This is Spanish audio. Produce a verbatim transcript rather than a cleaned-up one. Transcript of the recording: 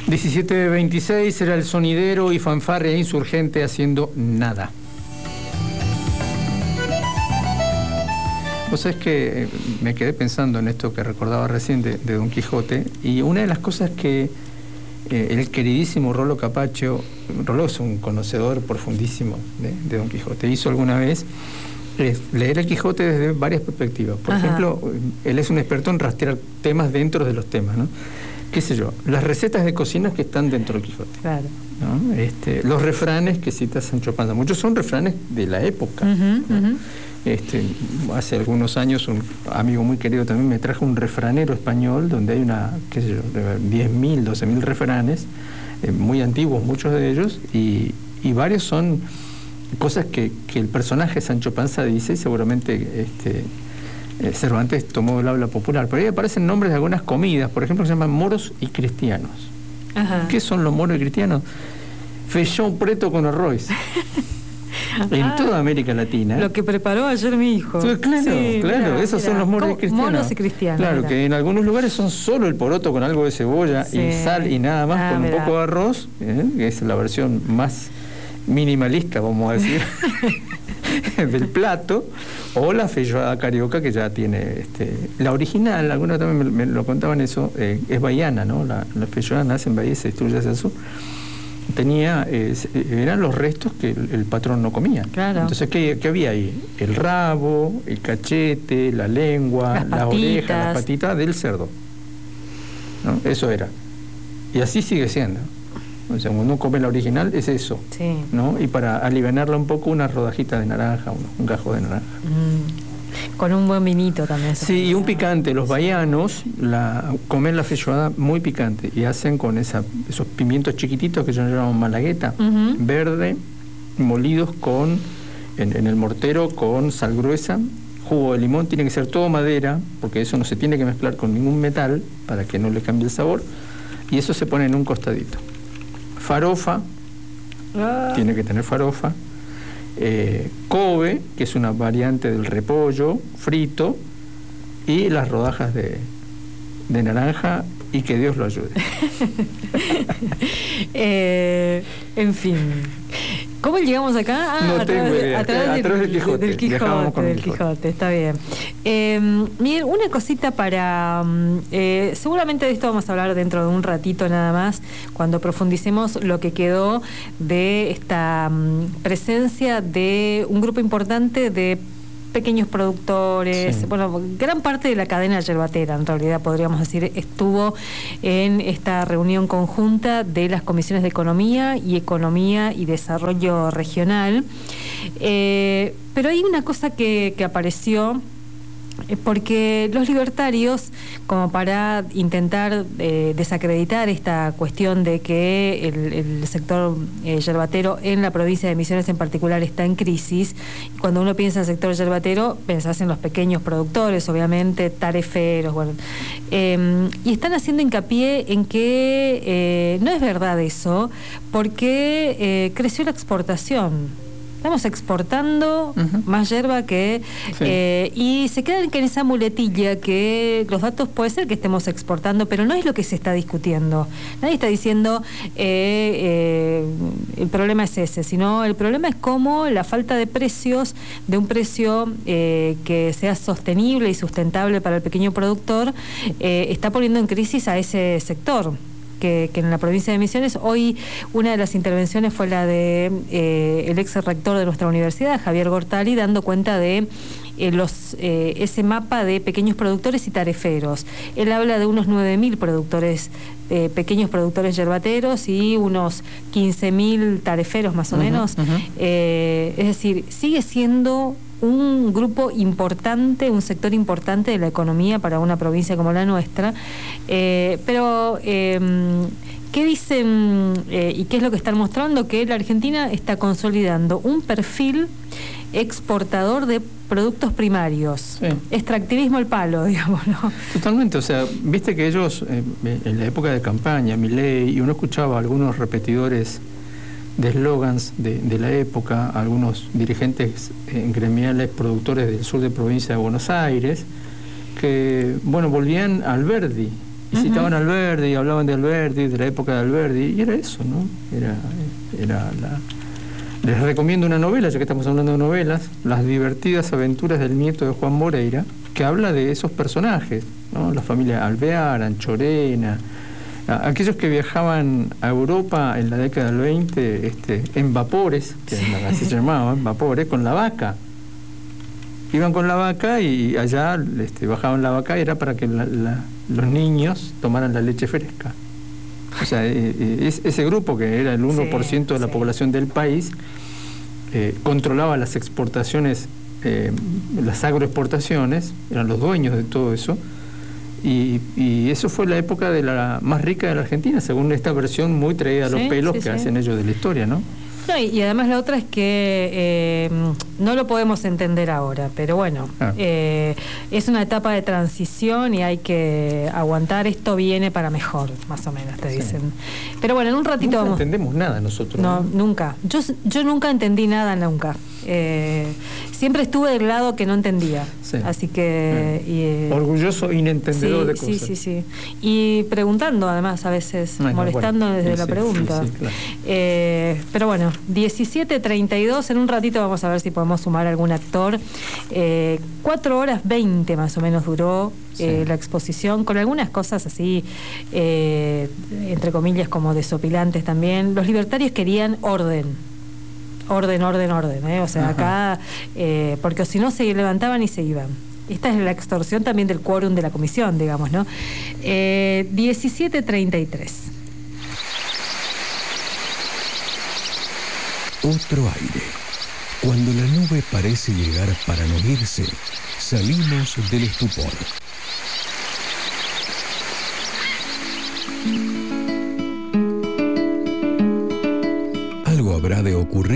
diecisiete veintiséis era el sonidero y fanfarria insurgente haciendo nada. Vos sabés que me quedé pensando en esto que recordaba recién de, de Don Quijote, y una de las cosas que eh, el queridísimo Rollo Capaccio, Rollo es un conocedor profundísimo de, de Don Quijote, hizo alguna vez es leer el Quijote desde varias perspectivas. Por Ajá. ejemplo, él es un experto en rastrear temas dentro de los temas, ¿no? Qué sé yo, las recetas de cocina que están dentro del Quijote, claro, ¿no? Este, los refranes que cita Sancho Panza, muchos son refranes de la época, uh-huh, ¿no? uh-huh. Este, hace algunos años un amigo muy querido también me trajo un refranero español donde hay una, qué sé yo, diez mil, doce mil refranes, eh, muy antiguos muchos de ellos, y, y varios son cosas que, que el personaje Sancho Panza dice, y seguramente este, eh, Cervantes tomó del habla popular. Pero ahí aparecen nombres de algunas comidas, por ejemplo, que se llaman moros y cristianos. Ajá. ¿Qué son los moros y cristianos? Feijón preto con arroz. En ah, toda América Latina. Lo que preparó ayer mi hijo. Claro, sí, claro, mira, esos mira, son los moros y cristianos. Moros y cristianos. Claro, mira. Que en algunos lugares son solo el poroto con algo de cebolla sí. y sal y nada más, ah, con mira. un poco de arroz, ¿eh? Que es la versión más minimalista, vamos a decir, del plato, o la feijoada carioca, que ya tiene este, la original, algunos también me, me lo contaban eso, eh, es bahiana, ¿no? La, la feijoada nace en Bahía y se distribuye hacia el sur. Tenía, eh, eran los restos que el, el patrón no comía. Claro. Entonces, ¿qué, ¿qué había ahí? El rabo, el cachete, la lengua, las, las orejas, las patitas del cerdo, ¿no? Eso era. Y así sigue siendo. O sea, cuando uno come la original es eso, sí. ¿no? Y para alivianarla un poco, una rodajita de naranja, un, un gajo de naranja. Mm. Con un buen vinito también. Sí, y un picante. Los bahianos la, comen la feijoada muy picante y hacen con esa, esos pimientos chiquititos que ellos llaman malagueta, uh-huh. verde, molidos con en, en el mortero con sal gruesa, jugo de limón, tiene que ser todo madera, porque eso no se tiene que mezclar con ningún metal para que no le cambie el sabor, y eso se pone en un costadito. Farofa, ah. tiene que tener farofa. Eh, Kobe, que es una variante del repollo frito, y las rodajas de, de naranja, y que Dios lo ayude. eh, en fin, ¿cómo llegamos acá? Ah, no a tengo través, idea. A través, a del, través del Quijote. Del Quijote, con del Quijote. Quijote, está bien. Eh, Miguel, una cosita para... Eh, seguramente de esto vamos a hablar dentro de un ratito nada más, cuando profundicemos lo que quedó de esta um, presencia de un grupo importante de pequeños productores, sí. bueno, gran parte de la cadena yerbatera, en realidad podríamos decir, estuvo en esta reunión conjunta de las comisiones de Economía y Economía y Desarrollo Regional. Eh, pero hay una cosa que, que apareció, porque los libertarios, como para intentar eh, desacreditar esta cuestión de que el, el sector eh, yerbatero en la provincia de Misiones en particular está en crisis, cuando uno piensa en el sector yerbatero, pensás en los pequeños productores, obviamente, tareferos, bueno, eh, y están haciendo hincapié en que eh, no es verdad eso, porque eh, creció la exportación. Estamos exportando uh-huh. más yerba que... Sí. Eh, y se quedan en esa muletilla que los datos puede ser que estemos exportando, pero no es lo que se está discutiendo. Nadie está diciendo eh, eh, el problema es ese, sino el problema es cómo la falta de precios, de un precio eh, que sea sostenible y sustentable para el pequeño productor, eh, está poniendo en crisis a ese sector. Que, que en la provincia de Misiones, hoy una de las intervenciones fue la de eh, el ex rector de nuestra universidad, Javier Gortali, dando cuenta de eh, los eh, ese mapa de pequeños productores y tareferos. Él habla de unos nueve mil productores, eh, pequeños productores yerbateros y unos quince mil tareferos más o uh-huh, menos. Uh-huh. Eh, es decir, sigue siendo un grupo importante, un sector importante de la economía para una provincia como la nuestra, eh, pero eh, ¿qué dicen eh, y qué es lo que están mostrando? Que la Argentina está consolidando un perfil exportador de productos primarios, sí. Extractivismo al palo, digamos, ¿no? Totalmente, o sea, viste que ellos, eh, en la época de campaña, Milei, y uno escuchaba a algunos repetidores de eslogans de, de la época, algunos dirigentes eh, gremiales productores del sur de provincia de Buenos Aires, que, bueno, volvían al Verdi, Y uh-huh. citaban a Alberdi, y hablaban de Alberdi, de la época de Alberdi, y era eso, ¿no? Era, era la... Les recomiendo una novela, ya que estamos hablando de novelas, Las divertidas aventuras del nieto de Juan Moreira, que habla de esos personajes, ¿no? La familia Alvear, Anchorena, aquellos que viajaban a Europa en la década del veinte este, en vapores, que así se llamaban, vapores, con la vaca. Iban con la vaca y allá este, bajaban la vaca y era para que la, la, los niños tomaran la leche fresca. O sea, es, ese grupo, que era el uno por ciento sí, de la sí. población del país, eh, controlaba las exportaciones, eh, las agroexportaciones, eran los dueños de todo eso, y, y eso fue la época de la más rica de la Argentina, según esta versión muy traída a los sí, pelos sí, que sí. hacen ellos de la historia, ¿no? No, y, y además la otra es que eh, no lo podemos entender ahora, pero bueno, ah. eh, es una etapa de transición y hay que aguantar, esto viene para mejor, más o menos te dicen. Sí. Pero bueno, en un ratito nunca vamos... No entendemos nada nosotros. No, ¿no? nunca. Yo, yo nunca entendí nada, nunca. Eh, siempre estuve del lado que no entendía. Sí. Así que... Sí. Y, eh, orgulloso inentendedor sí, de cosas. Sí, sí, sí. Y preguntando además a veces, bueno, molestando bueno. desde sí, la sí, pregunta. Sí, sí, claro. eh, pero bueno, diecisiete treinta y dos, en un ratito vamos a ver si podemos sumar algún actor. Eh, cuatro horas veinte más o menos duró sí. eh, la exposición, con algunas cosas así, eh, entre comillas, como desopilantes también. Los libertarios querían orden. Orden, orden, orden, ¿eh? O sea, Ajá. acá, eh, porque si no se levantaban y se iban. Esta es la extorsión también del quórum de la comisión, digamos, ¿no? Eh, diecisiete treinta y tres. Otro aire. Cuando la nube parece llegar para no irse, salimos del estupor. Algo habrá de ocurrir.